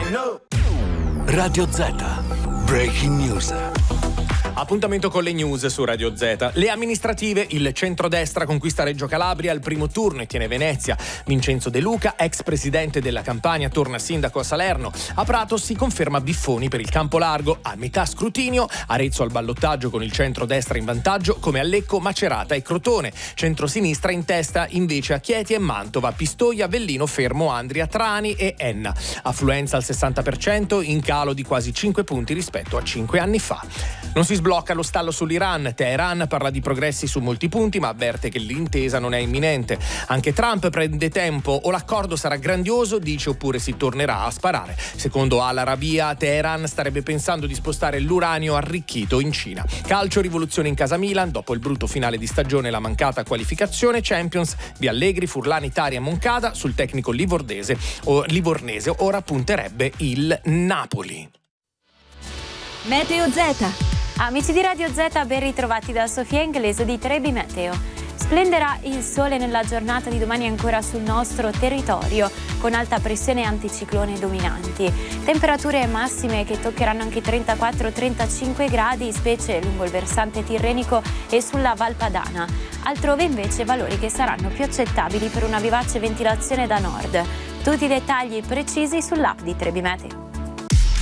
Radio Z. Breaking News. Appuntamento con le news su Radio Z. Le amministrative, il centrodestra conquista Reggio Calabria al primo turno e tiene Venezia. Vincenzo De Luca, ex presidente della Campania, torna sindaco a Salerno. A Prato si conferma Biffoni per il campo largo. A metà scrutinio, Arezzo al ballottaggio con il centrodestra in vantaggio, come a Lecco, Macerata e Crotone. Centrosinistra in testa invece a Chieti e Mantova, Pistoia, Avellino, Fermo, Andria, Trani e Enna. Affluenza al 60%, in calo di quasi 5 punti rispetto a 5 anni fa. Non si sblocca lo stallo sull'Iran. Teheran parla di progressi su molti punti, ma avverte che l'intesa non è imminente. Anche Trump prende tempo: o l'accordo sarà grandioso, dice, oppure si tornerà a sparare. Secondo Al Arabiya, Teheran starebbe pensando di spostare l'uranio arricchito in Cina. Calcio, rivoluzione in casa Milan. Dopo il brutto finale di stagione e la mancata qualificazione Champions, di Allegri, Furlani, Tari e Moncada. Sul tecnico livornese ora punterebbe il Napoli. Meteo Z. Amici di Radio Z, ben ritrovati da Sofia Inglese di Trebi Meteo. Splenderà il sole nella giornata di domani ancora sul nostro territorio, con alta pressione e anticiclone dominanti. Temperature massime che toccheranno anche 34-35 gradi, specie lungo il versante tirrenico e sulla Val Padana. Altrove invece valori che saranno più accettabili per una vivace ventilazione da nord. Tutti i dettagli precisi sull'app di Trebi Meteo.